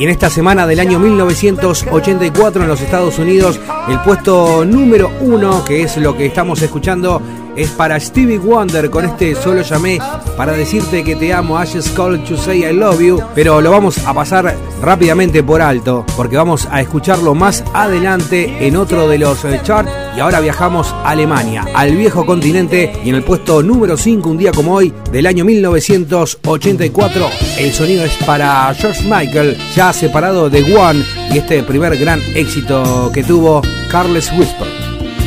Y en esta semana del año 1984 en los Estados Unidos, el puesto número 1, que es lo que estamos escuchando, es para Stevie Wonder con este Solo llamé para decirte que te amo, I just called to say I love you, pero lo vamos a pasar rápidamente por alto porque vamos a escucharlo más adelante en otro de los charts. Y ahora viajamos a Alemania, al viejo continente, y en el puesto número 5, un día como hoy, del año 1984, el sonido es para George Michael, ya separado de One, y este primer gran éxito que tuvo, Careless Whisper.